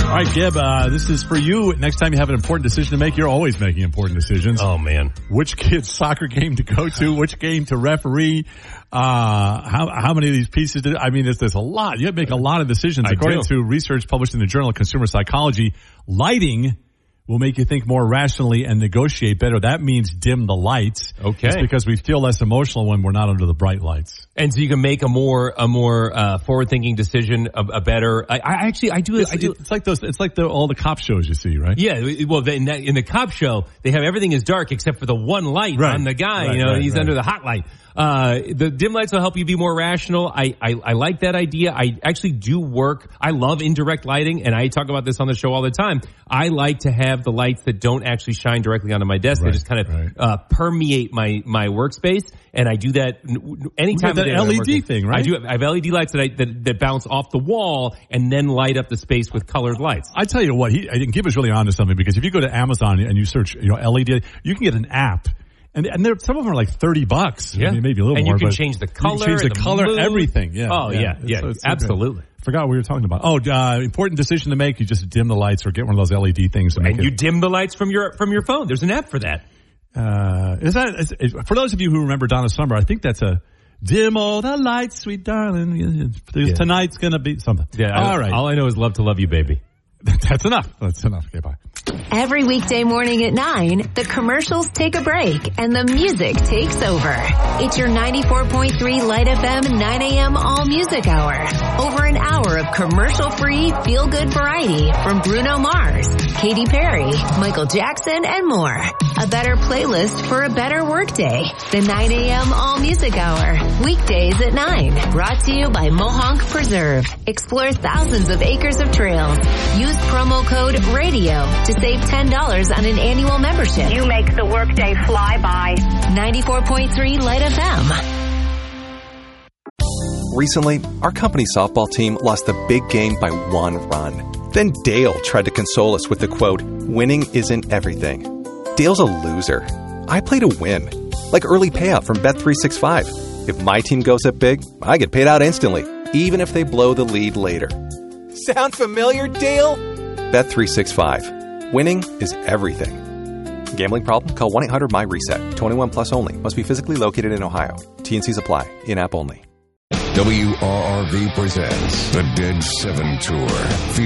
All right, Gib, this is for you. Next time you have an important decision to make, you're always making important decisions. Oh, man. Which kid's soccer game to go to, which game to referee, how many of these pieces there's a lot. You have to make a lot of decisions. According to research published in the Journal of Consumer Psychology, lighting will make you think more rationally and negotiate better. That means dim the lights. Okay. It's because we feel less emotional when we're not under the bright lights. And so you can make a more forward-thinking decision, a better. I do. It's like all the cop shows you see, right? Yeah. Well, in the cop show, they have everything is dark except for the one light on the guy. He's under the hot light. The dim lights will help you be more rational. I like that idea. I actually do work. I love indirect lighting, and I talk about this on the show all the time. I like to have the lights that don't actually shine directly onto my desk. They just kind of permeate my workspace, and I do that anytime. That LED thing, right? I have LED lights that bounce off the wall and then light up the space with colored lights. I tell you what, Gib is really onto something, because if you go to Amazon and you search, LED, you can get an app. And some of them are like $30. Yeah. Maybe a little more. And you can change the color. You can change the color, mood. everything. Yeah. Oh, yeah. It's absolutely. Forgot what we were talking about. Important decision to make. You just dim the lights or get one of those LED things. And you dim the lights from your phone. There's an app for that. For those of you who remember Donna Summer, I think that's a dim all the lights, sweet darling. Tonight's going to be something. Yeah. All right. All I know is love to love you, baby. That's enough. Okay, bye. Every weekday morning at 9, the commercials take a break and the music takes over. It's your 94.3 Light FM 9 a.m. All Music Hour. Over an hour of commercial-free, feel-good variety from Bruno Mars, Katy Perry, Michael Jackson, and more. A better playlist for a better workday. The 9 a.m. All Music Hour. Weekdays at 9. Brought to you by Mohonk Preserve. Explore thousands of acres of trails. Use promo code RADIO to save $10 on an annual membership. You make the workday fly by. 94.3 Light FM. Recently, our company softball team lost the big game by 1 run. Then Dale tried to console us with the quote, "Winning isn't everything." Dale's a loser. I play to win. Like early payout from Bet365. If my team goes up big, I get paid out instantly, even if they blow the lead later. Sound familiar, Dale? Bet365. Winning is everything. Gambling problem? Call 1-800-MY-RESET. 21 plus only. Must be physically located in Ohio. T&Cs apply. In-app only. WRRV presents the Dead 7 Tour.